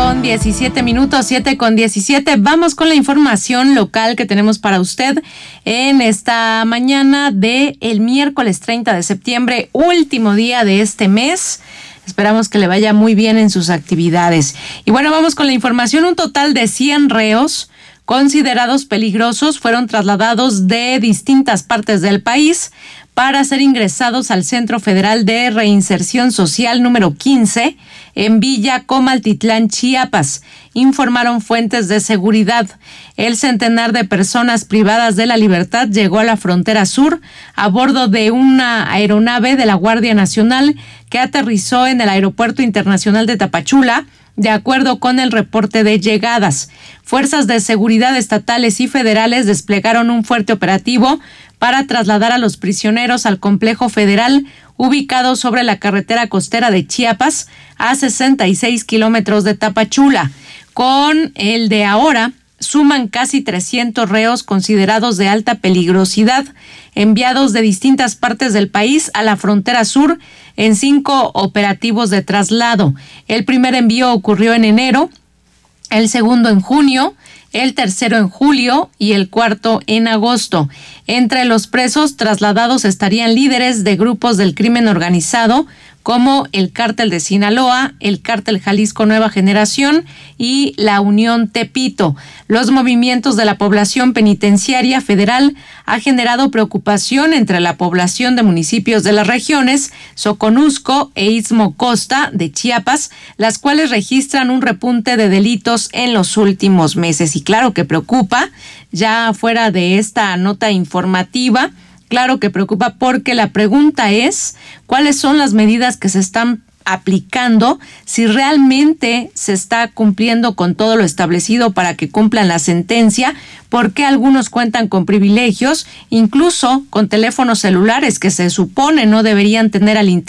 7:17, 7:17. Vamos con la información local que tenemos para usted en esta mañana de el miércoles 30 de septiembre, último día de este mes. Esperamos que le vaya muy bien en sus actividades. Y bueno, vamos con la información. Un total de 100 reos considerados peligrosos fueron trasladados de distintas partes del país para ser ingresados al Centro Federal de Reinserción Social número 15 en Villa Comaltitlán, Chiapas, informaron fuentes de seguridad. El centenar de personas privadas de la libertad llegó a la frontera sur a bordo de una aeronave de la Guardia Nacional que aterrizó en el Aeropuerto Internacional de Tapachula, de acuerdo con el reporte de llegadas. Fuerzas de seguridad estatales y federales desplegaron un fuerte operativo para trasladar a los prisioneros al complejo federal ubicado sobre la carretera costera de Chiapas a 66 kilómetros de Tapachula. Con el de ahora, suman casi 300 reos considerados de alta peligrosidad, enviados de distintas partes del país a la frontera sur en 5 operativos de traslado. El primer envío ocurrió en enero, el segundo en junio, el tercero en julio y el cuarto en agosto. Entre los presos trasladados estarían líderes de grupos del crimen organizado como el Cártel de Sinaloa, el Cártel Jalisco Nueva Generación y la Unión Tepito. Los movimientos de la población penitenciaria federal ha generado preocupación entre la población de municipios de las regiones Soconusco e Istmo Costa de Chiapas, las cuales registran un repunte de delitos en los últimos meses. Y claro que preocupa, ya fuera de esta nota informativa, claro que preocupa porque la pregunta es, ¿cuáles son las medidas que se están aplicando? Si realmente se está cumpliendo con todo lo establecido para que cumplan la sentencia, ¿por qué algunos cuentan con privilegios, incluso con teléfonos celulares que se supone no deberían tener al interior